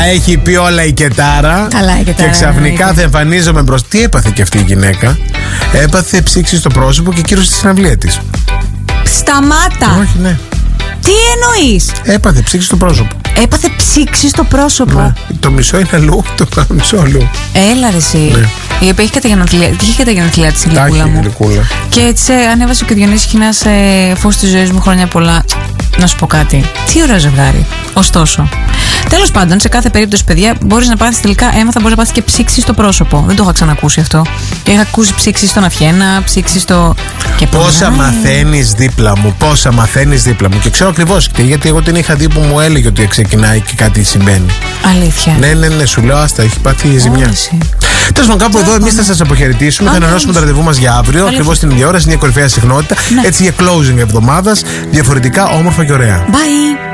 Τα έχει πει όλα η Κετάρα. Καλά, η Κετάρα. Και ξαφνικά θα εμφανίζομαι μπροστά. Τι έπαθε και αυτή η γυναίκα? Έπαθε ψήξη στο πρόσωπο και κύρωσε τη συναυλία της. Σταμάτα! Όχι, ναι. Τι εννοείς? Έπαθε ψήξη στο πρόσωπο. Έπαθε ψήξη στο πρόσωπο. Ναι. Το μισό είναι αλλού, το μισό αλλού. Έλα ρε εσύ. Ναι. Η οποία έχει καταγεννητλιά της η γλυκούλα μου. Γλυκούλα. Και έτσι ανέβασε και ο Διονύσης Χινάς φως της ζωής μου, χρόνια πολλά. Να σου πω κάτι. Τι ωραίο ζευγάρι. Ωστόσο. Τέλος πάντων, σε κάθε περίπτωση, παιδιά, μπορείς να πάθεις τελικά, έμαθα, μπορείς να πάθεις και ψήξη στο πρόσωπο. Δεν το είχα ξανακούσει αυτό. Και είχα ακούσει ψήξη στον αυχένα, ψήξη στο. Και πόσα μαθαίνεις δίπλα μου, πόσα μαθαίνεις δίπλα μου. Και ξέρω ακριβώς γιατί εγώ την είχα δει που μου έλεγε ότι ξεκινάει και κάτι συμβαίνει. Αλήθεια. Ναι, σου λέω, άστα, έχει πάθει ζημιά. Τέλος πάντων, κάπου εδώ εμείς θα σας αποχαιρετήσουμε. Θα ανανεώσουμε το ραντεβού μας για αύριο, ακριβώς την ίδια ώρα, στην ίδια κορυφαία συχνότητα. Έτσι για closing εβδομάδας, διαφορετικά, όμορφα και ωραία. Bye.